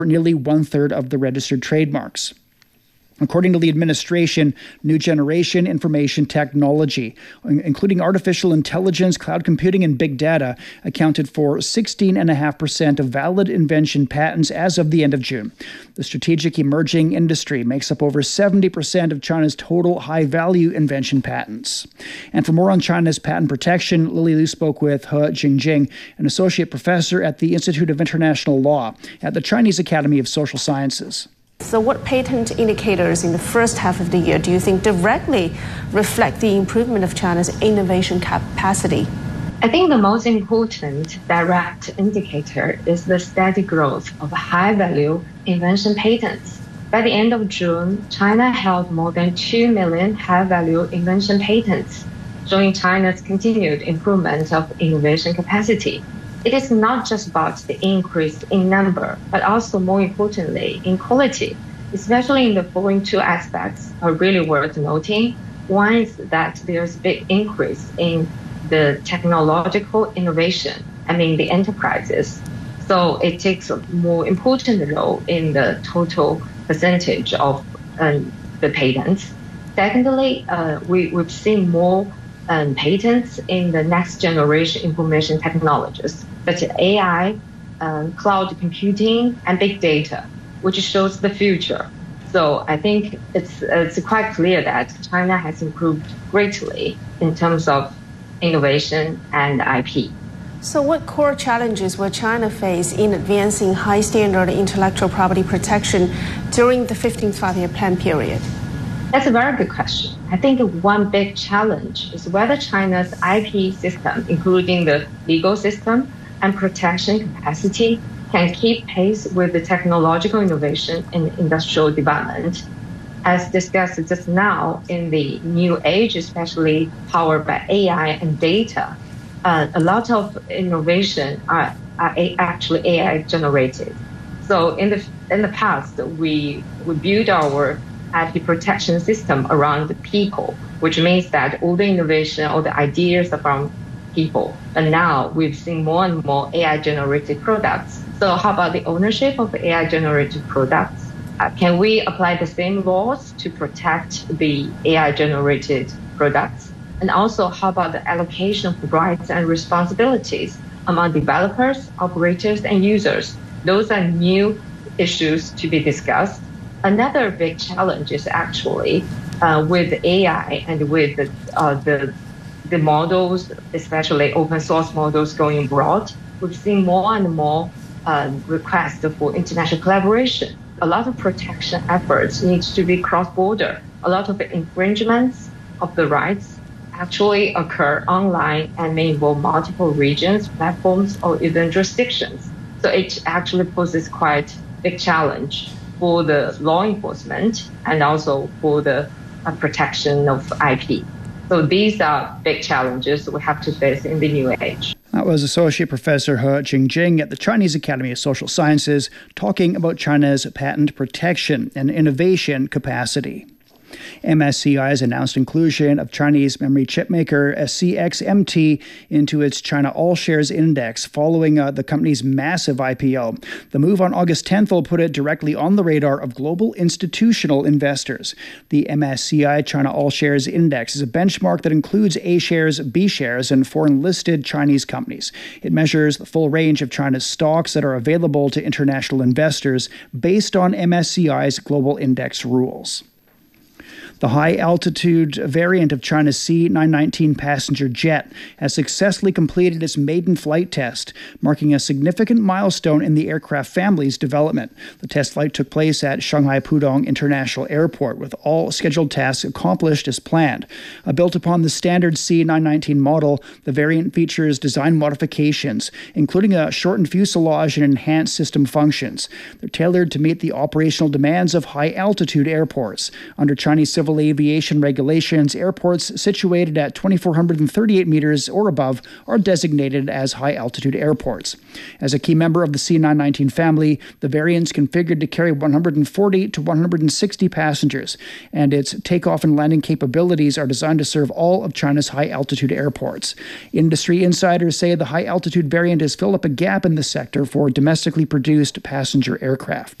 nearly one-third of the registered trademarks. According to the administration, new generation information technology, including artificial intelligence, cloud computing, and big data, accounted for 16.5% of valid invention patents as of the end of June. The strategic emerging industry makes up over 70% of China's total high-value invention patents. And for more on China's patent protection, Lily Liu spoke with He Jingjing, an associate professor at the Institute of International Law at the Chinese Academy of Social Sciences. So what patent indicators in the first half of the year do you think directly reflect the improvement of China's innovation capacity? I think the most important direct indicator is the steady growth of high-value invention patents. By the end of June, China held more than 2 million high-value invention patents, showing China's continued improvement of innovation capacity. It is not just about the increase in number, but also more importantly in quality, especially in the following two aspects are really worth noting. One is that there's a big increase in the technological innovation, the enterprises. So it takes a more important role in the total percentage of the patents. Secondly, we've seen more patents in the next generation information technologies, such as AI, cloud computing, and big data, which shows the future. So I think it's quite clear that China has improved greatly in terms of innovation and IP. So what core challenges will China face in advancing high-standard intellectual property protection during the 15th Five-Year Plan period? That's a very good question. I think one big challenge is whether China's IP system, including the legal system and protection capacity, can keep pace with the technological innovation and industrial development. As discussed just now, in the new age, especially powered by AI and data, a lot of innovation are actually AI generated. So in the past, we built our IP protection system around the people, which means that all the innovation, all the ideas are from people. And now we've seen more and more AI-generated products. So how about the ownership of AI-generated products? Can we apply the same laws to protect the AI-generated products? And also, how about the allocation of rights and responsibilities among developers, operators, and users? Those are new issues to be discussed. Another big challenge is actually with AI and with the models, especially open source models going abroad. We've seen more and more requests for international collaboration. A lot of protection efforts need to be cross-border. A lot of infringements of the rights actually occur online and may involve multiple regions, platforms, or even jurisdictions. So it actually poses quite a big challenge for the law enforcement and also for the protection of IP. So these are big challenges we have to face in the new age. That was Associate Professor He Jingjing at the Chinese Academy of Social Sciences talking about China's patent protection and innovation capacity. MSCI has announced inclusion of Chinese memory chip maker CXMT into its China All Shares Index following the company's massive IPO. The move on August 10th will put it directly on the radar of global institutional investors. The MSCI China All Shares Index is a benchmark that includes A shares, B shares, and foreign-listed Chinese companies. It measures the full range of China's stocks that are available to international investors based on MSCI's global index rules. The high-altitude variant of China's C919 passenger jet has successfully completed its maiden flight test, marking a significant milestone in the aircraft family's development. The test flight took place at Shanghai Pudong International Airport, with all scheduled tasks accomplished as planned. Built upon the standard C919 model, the variant features design modifications, including a shortened fuselage and enhanced system functions. They're tailored to meet the operational demands of high-altitude airports. Under Chinese civil civil aviation regulations, airports situated at 2,438 meters or above are designated as high-altitude airports. As a key member of the C919 family, the variant's configured to carry 140 to 160 passengers, and its takeoff and landing capabilities are designed to serve all of China's high-altitude airports. Industry insiders say the high-altitude variant has filled up a gap in the sector for domestically produced passenger aircraft.